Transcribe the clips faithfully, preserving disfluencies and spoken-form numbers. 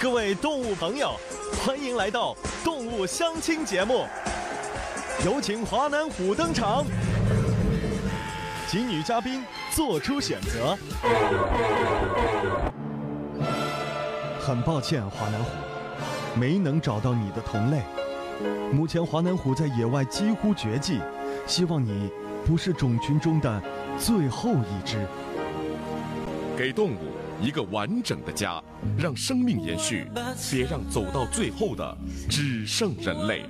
各位动物朋友，欢迎来到动物相亲节目，有请华南虎登场，请女嘉宾做出选择。很抱歉，华南虎，没能找到你的同类。目前华南虎在野外几乎绝迹，希望你不是种群中的最后一只。 给动物一个完整的家，让生命延续，别让走到最后的只剩人类。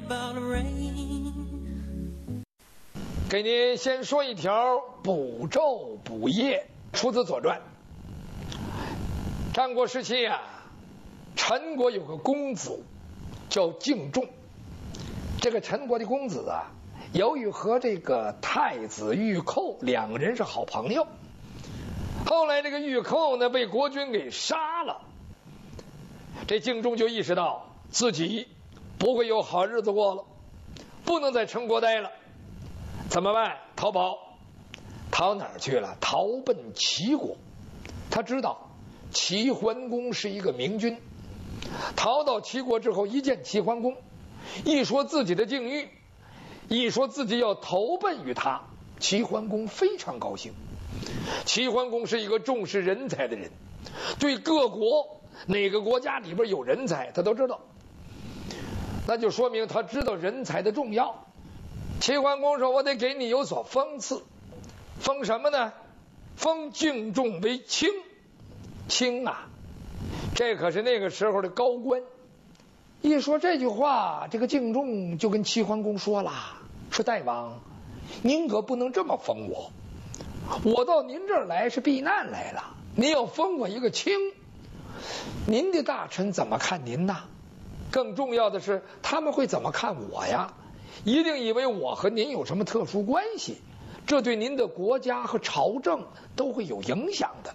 给您先说一条补昼补夜，出自《左传》。战国时期啊，陈国有个公子叫敬仲。这个陈国的公子啊，由于和这个太子玉寇两个人是好朋友，后来这个玉寇呢被国军给杀了，这敬仲就意识到自己不会有好日子过了，不能在陈国待了，怎么办？逃跑。逃哪儿去了？逃奔齐国。他知道齐桓公是一个明君，逃到齐国之后，一见齐桓公，一说自己的境遇，一说自己要投奔于他，齐桓公非常高兴。齐桓公是一个重视人才的人，对各国哪个国家里边有人才他都知道，那就说明他知道人才的重要。齐桓公说，我得给你有所封赐。封什么呢？封敬仲为卿。卿啊，这可是那个时候的高官。一说这句话，这个敬仲就跟齐桓公说了，说大王，您可不能这么封我，我到您这儿来是避难来了，您要封我一个卿，您的大臣怎么看您呢？更重要的是，他们会怎么看我呀？一定以为我和您有什么特殊关系，这对您的国家和朝政都会有影响的。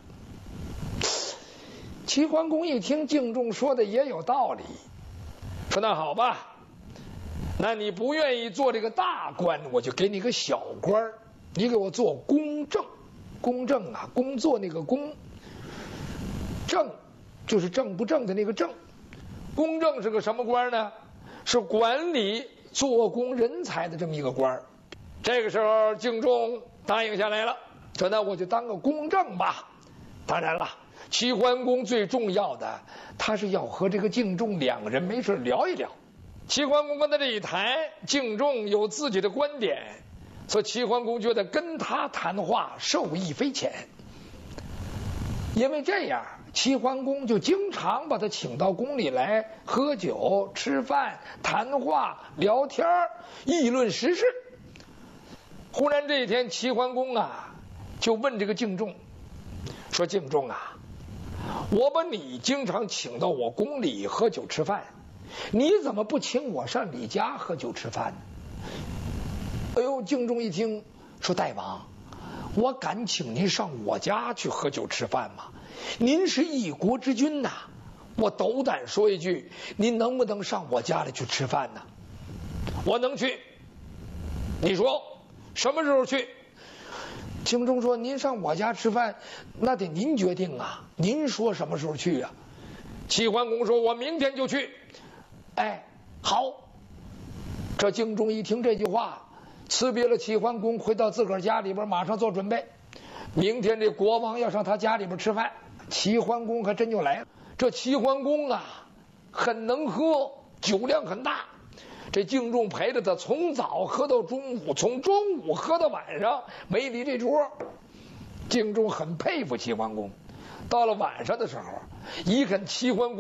齐桓公一听敬仲说的也有道理，说那好吧，那你不愿意做这个大官，我就给你个小官，你给我做公正。公正啊，工作那个公，正就是正不正的那个正。公正是个什么官呢？是管理做工人才的这么一个官。这个时候敬仲答应下来了，说那我就当个公正吧。当然了，齐桓公最重要的，他是要和这个敬仲两个人没事聊一聊。齐桓公跟他这一谈，敬仲有自己的观点，所以齐桓公觉得跟他谈话受益匪浅。因为这样，齐桓公就经常把他请到宫里来喝酒、吃饭、谈话、聊天、议论时事。忽然这一天，齐桓公啊就问这个敬仲说，敬仲啊，我把你经常请到我宫里喝酒吃饭，你怎么不请我上你家喝酒吃饭呢？哎呦，敬仲一听说，大王，我敢请您上我家去喝酒吃饭吗？您是一国之君呐，我斗胆说一句，您能不能上我家里去吃饭呢？我能去。你说什么时候去？敬仲说，您上我家吃饭那得您决定啊，您说什么时候去啊？齐桓公说，我明天就去。哎，好。这敬仲一听这句话，辞别了齐桓公，回到自个儿家里边，马上做准备。明天这国王要上他家里边吃饭，齐桓公还真就来了。这齐桓公啊，很能喝，酒量很大。这敬仲陪着他从早喝到中午，从中午喝到晚上，没离这桌。敬仲很佩服齐桓公。到了晚上的时候，一看齐桓公